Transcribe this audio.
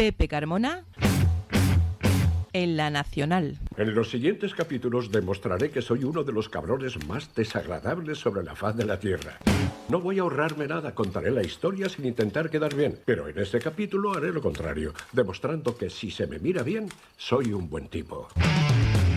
Pepe Carmona en La Nacional. En los siguientes capítulos demostraré que soy uno de los cabrones más desagradables sobre la faz de la Tierra. No voy a ahorrarme nada, contaré la historia sin intentar quedar bien. Pero en este capítulo haré lo contrario, demostrando que si se me mira bien, soy un buen tipo.